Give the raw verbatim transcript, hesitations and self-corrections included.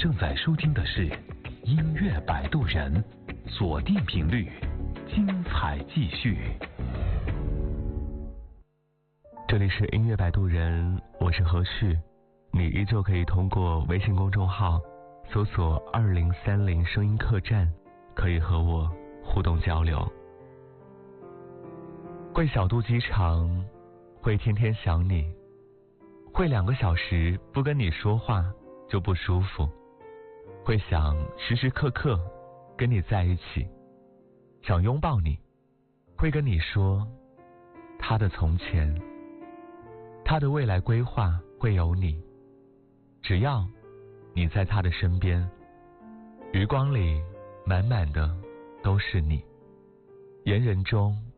正在收听的是音乐摆渡人，锁定频率，精彩继续。 这里是音乐摆渡人，我是何旭，你依旧可以通过微信公众号搜索二零三零声音客栈，可以和我互动交流。会小肚鸡肠，会天天想你，会两个小时不跟你说话就不舒服，会想时时刻刻跟你在一起，想拥抱你，会跟你说他的从前，他的未来规划会有你，只要你在他的身边，余光里满满的都是你，言人中